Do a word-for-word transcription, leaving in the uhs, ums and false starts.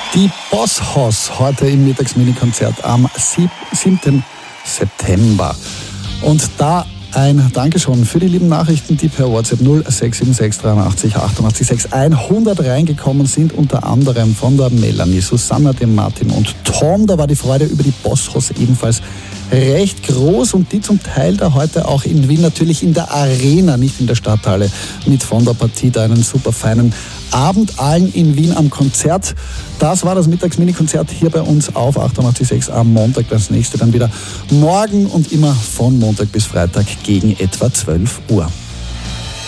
Die Boss-Hoss heute im Mittagsmini-Konzert am siebten September. Und da ein Dankeschön für die lieben Nachrichten, die per WhatsApp null sechs sieben sechs dreiundachtzig achtundachtzig sechs hundert reingekommen sind, unter anderem von der Melanie, Susanna, dem Martin und Tom. Da war die Freude über die Boss-Hoss ebenfalls recht groß und die zum Teil da heute auch in Wien, natürlich in der Arena, nicht in der Stadthalle, mit von der Partie da einen super feinen Abend allen in Wien am Konzert. Das war das Mittags-Mini-Konzert hier bei uns auf achtundachtzig Komma sechs am Montag. Das nächste dann wieder morgen und immer von Montag bis Freitag gegen etwa zwölf Uhr.